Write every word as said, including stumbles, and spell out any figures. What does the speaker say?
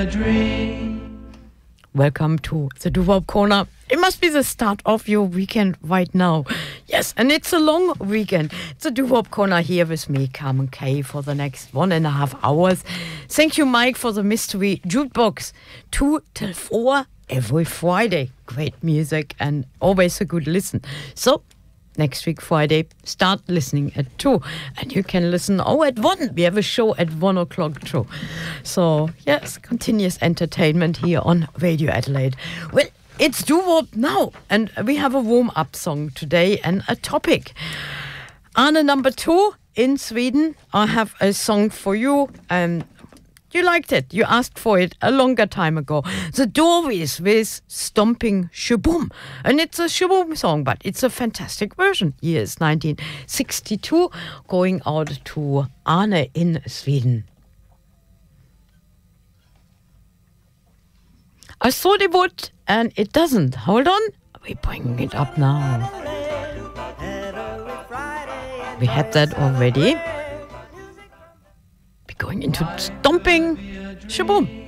a dream. Welcome to the Doo-Wop Corner. It must be the start of your weekend right now. Yes, and it's a long weekend. It's a Doo-Wop Corner here with me, Carmen Kay, for the next one and a half hours. Thank you, Mike, for the mystery jukebox. Two till four every Friday. Great music and always a good listen. So, next week, Friday, start listening at two. And you can listen, oh, at one. We have a show at one o'clock too. So, yes, continuous entertainment here on Radio Adelaide. Well, it's Doo-Wop now. And we have a warm-up song today and a topic. Arne number two in Sweden. I have a song for you. Um, You liked it. You asked for it a longer time ago. The Doorways with Stomping Shaboom. And it's a Shaboom song, but it's a fantastic version. Here is nineteen sixty-two, going out to Arne in Sweden. I thought it would, and it doesn't. Hold on. We're bringing it up now. We had that already. Going into Stomping Shaboom.